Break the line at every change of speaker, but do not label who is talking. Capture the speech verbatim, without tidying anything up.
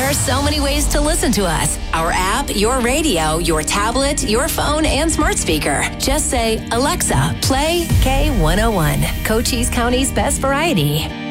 There are so many ways to listen to us. Our app, your radio, your tablet, your phone, and smart speaker. Just say, Alexa, play K one oh one, Cochise County's best variety.